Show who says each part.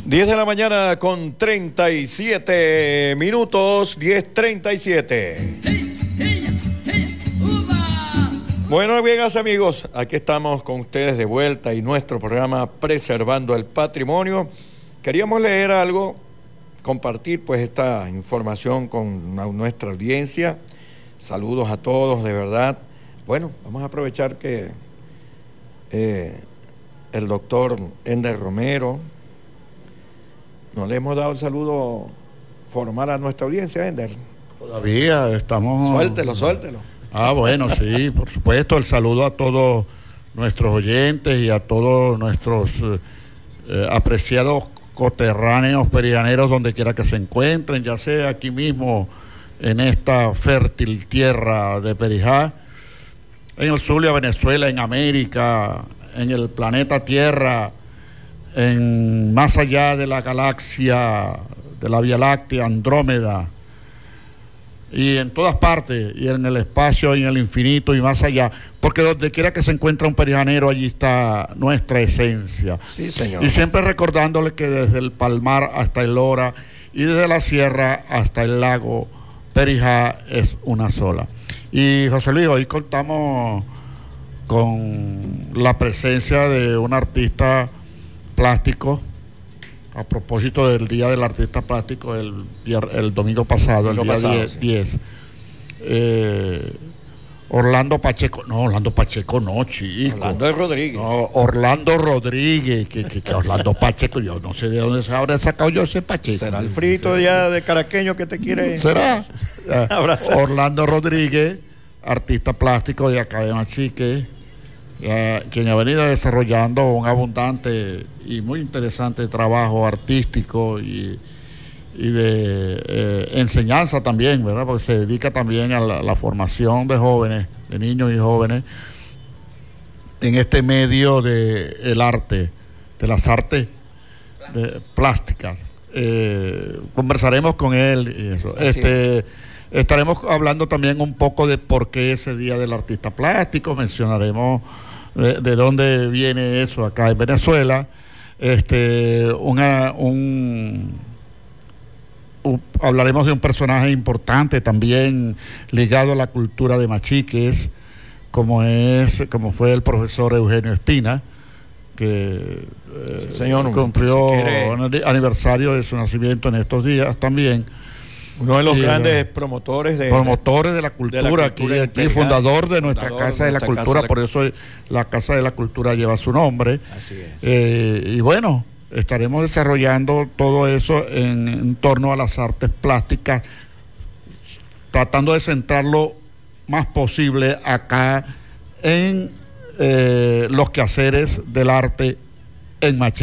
Speaker 1: 10 de la mañana con 37 minutos, 10:37. Bueno, bien, amigos, aquí estamos con ustedes de vuelta y nuestro programa Preservando el Patrimonio. Queríamos leer algo, compartir pues esta información con nuestra audiencia. Saludos a todos, de verdad. Bueno, vamos a aprovechar que el doctor Ender Romero, no le hemos dado el saludo formal a nuestra audiencia, Ender.
Speaker 2: Todavía estamos...
Speaker 1: Suéltelo.
Speaker 2: Ah, bueno, sí, por supuesto, el saludo a todos nuestros oyentes y a todos nuestros apreciados coterráneos perianeros donde quiera que se encuentren, ya sea aquí mismo en esta fértil tierra de Perijá, en el Zulia, Venezuela, en América, en el planeta Tierra, en más allá de la galaxia, de la Vía Láctea, Andrómeda, y en todas partes, y en el espacio, y en el infinito, y más allá, porque donde quiera que se encuentre un perijanero, allí está nuestra esencia.
Speaker 1: Sí, señor.
Speaker 2: Y siempre recordándole que desde el Palmar hasta el Lora, y desde la sierra hasta el lago Perijá es una sola. Y José Luis, hoy contamos con la presencia de un artista plástico, a propósito del Día del Artista Plástico, el domingo pasado, el día 10. Orlando Pacheco no, chico.
Speaker 1: Orlando Rodríguez.
Speaker 2: No, Orlando Rodríguez, que Orlando Pacheco, yo no sé de dónde se habrá sacado yo ese Pacheco.
Speaker 1: ¿Será el frito ya de caraqueño que te quiere?
Speaker 2: ¿Será?
Speaker 1: Abrazar.
Speaker 2: Orlando Rodríguez, artista plástico de acá de Machique, quien ha venido desarrollando un abundante y muy interesante trabajo artístico y de enseñanza también, ¿verdad? Porque se dedica también a la formación de jóvenes, de niños y jóvenes, en este medio del arte, de las artes plásticas. Conversaremos con él y eso. Estaremos hablando también un poco de por qué ese Día del Artista Plástico, mencionaremos de dónde viene eso acá en Venezuela. Hablaremos de un personaje importante también ligado a la cultura de Machiques, como fue el profesor Eugenio Espina, que cumplió aniversario de su nacimiento en estos días también.
Speaker 1: Uno de los grandes promotores de
Speaker 2: la cultura, aquí fundador de nuestra Casa de la Cultura, por eso la Casa de la Cultura lleva su nombre.
Speaker 1: Así es.
Speaker 2: Y bueno, estaremos desarrollando todo eso en torno a las artes plásticas, tratando de centrarlo más posible acá en los quehaceres del arte en Machique.